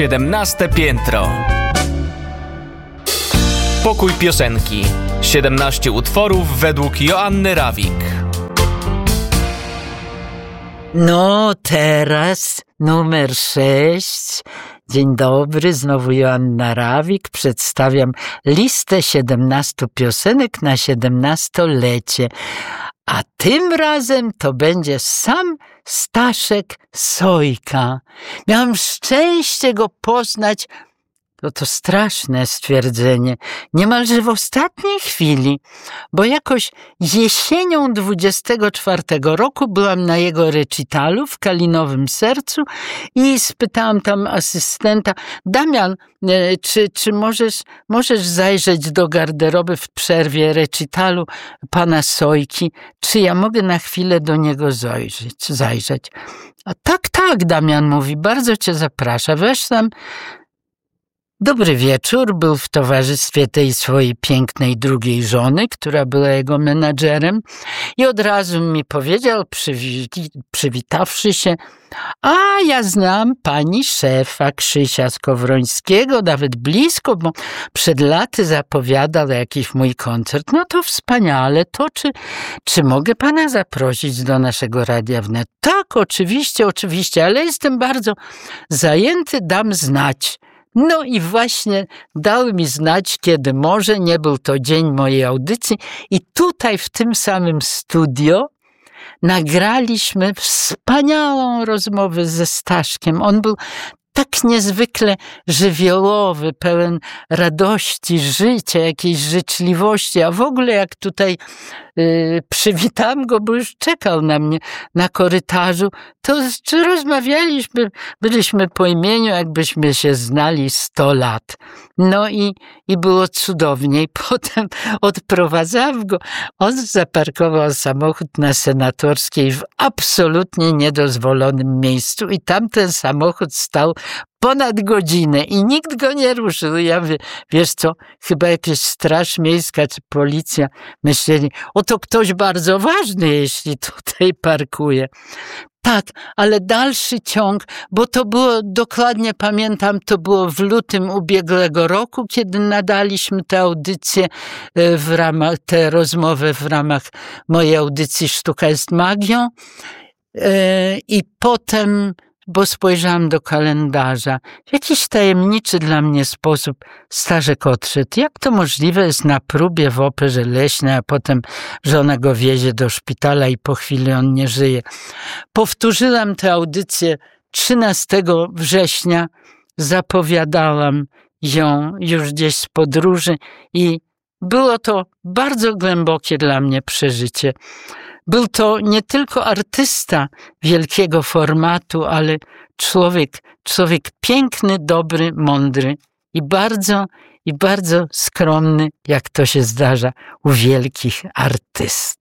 17 piętro. Pokój piosenki. 17 utworów według Joanny Rawik. No teraz numer 6. Dzień dobry, znowu Joanna Rawik. Przedstawiam listę 17 piosenek na 17-lecie. A tym razem to będzie sam Staszek Sojka. Miałem szczęście go poznać. To straszne stwierdzenie, niemalże w ostatniej chwili, bo jakoś jesienią 24 roku byłam na jego recitalu w Kalinowym Sercu i spytałam tam asystenta: Damian, czy możesz zajrzeć do garderoby w przerwie recitalu pana Sojki? Czy ja mogę na chwilę do niego zajrzeć? A tak, Damian mówi, bardzo cię zaprasza, weź tam. Dobry wieczór, był w towarzystwie tej swojej pięknej drugiej żony, która była jego menadżerem i od razu mi powiedział, przywitawszy się: a ja znam pani szefa Krzysia Skowrońskiego, nawet blisko, bo przed laty zapowiadał jakiś mój koncert. No to wspaniale, to czy mogę pana zaprosić do naszego Radia Wnet? Tak, oczywiście, ale jestem bardzo zajęty, dam znać. No i właśnie dał mi znać, kiedy może. Nie był to dzień mojej audycji i tutaj w tym samym studio nagraliśmy wspaniałą rozmowę ze Staszkiem. On był tak niezwykle żywiołowy, pełen radości, życia, jakiejś życzliwości, a w ogóle jak tutaj przywitałam go, bo już czekał na mnie na korytarzu, to rozmawialiśmy, byliśmy po imieniu, jakbyśmy się znali 100 lat. No i było cudownie. I potem odprowadzałam go. On zaparkował samochód na Senatorskiej w absolutnie niedozwolonym miejscu i tamten samochód stał ponad godzinę i nikt go nie ruszył. Ja mówię, wiesz co, chyba jakaś straż miejska czy policja myśleli, oto ktoś bardzo ważny, jeśli tutaj parkuje. Tak, ale dalszy ciąg, bo to było, dokładnie pamiętam, to było w lutym ubiegłego roku, kiedy nadaliśmy tę audycję tę rozmowę w ramach mojej audycji Sztuka jest magią. I potem, bo spojrzałam do kalendarza, w jakiś tajemniczy dla mnie sposób Staszek odszedł. Jak to możliwe jest na próbie w Operze Leśnej, a potem żona go wiezie do szpitala i po chwili on nie żyje. Powtórzyłam tę audycję 13 września, zapowiadałam ją już gdzieś z podróży i było to bardzo głębokie dla mnie przeżycie. Był to nie tylko artysta wielkiego formatu, ale człowiek piękny, dobry, mądry i bardzo skromny, jak to się zdarza u wielkich artystów.